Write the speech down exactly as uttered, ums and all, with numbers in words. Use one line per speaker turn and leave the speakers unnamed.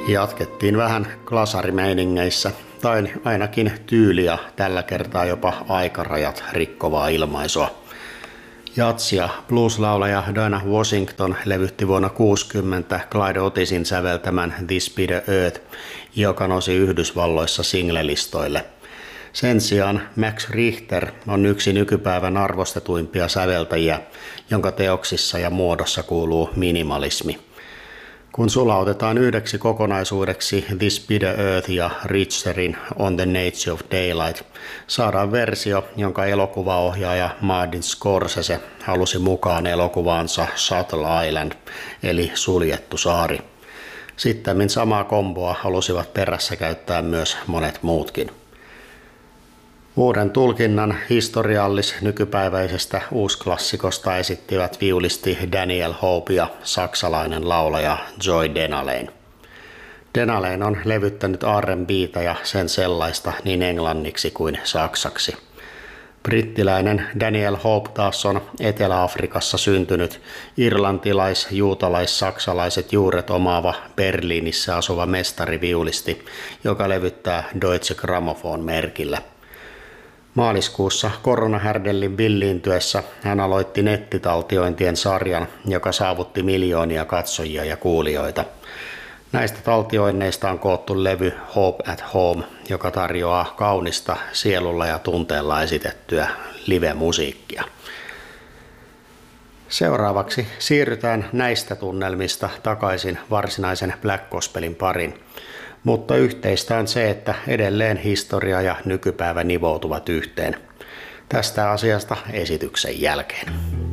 Jatkettiin vähän glasarimeiningeissä, tai ainakin tyyliä, tällä kertaa jopa aikarajat rikkovaa ilmaisua. Jatsi- ja blueslaulaja Dinah Washington levytti vuonna kuusikymmentä Clyde Otisin säveltämän This Be The Earth, joka nousi Yhdysvalloissa singlelistoille. Sen sijaan Max Richter on yksi nykypäivän arvostetuimpia säveltäjiä, jonka teoksissa ja muodossa kuuluu minimalismi. Kun sulautetaan yhdeksi kokonaisuudeksi This Be The Earth ja Richterin On The Nature of Daylight, saadaan versio, jonka elokuvaohjaaja Martin Scorsese halusi mukaan elokuvaansa Shuttle Island, eli suljettu saari. Sittemmin samaa komboa halusivat perässä käyttää myös monet muutkin. Uuden tulkinnan historiallis nykypäiväisestä uusklassikosta esittivät viulisti Daniel Hope ja saksalainen laulaja Joy Denalain. Denalain on levyttänyt R and B:tä ja sen sellaista niin englanniksi kuin saksaksi. Brittiläinen Daniel Hope taas on Etelä-Afrikassa syntynyt irlantilais-, juutalais-saksalaiset juuret omaava Berliinissä asuva mestariviulisti, joka levyttää Deutsche Grammophon merkillä. Maaliskuussa koronahärdellin villiintyessä hän aloitti nettitaltiointien sarjan, joka saavutti miljoonia katsojia ja kuulijoita. Näistä taltioinneista on koottu levy Hope at Home, joka tarjoaa kaunista sielulla ja tunteella esitettyä live-musiikkia. Seuraavaksi siirrytään näistä tunnelmista takaisin varsinaisen Black Gospelin parin. Mutta yhteistä on se, että edelleen historia ja nykypäivä nivoutuvat yhteen. Tästä asiasta esityksen jälkeen.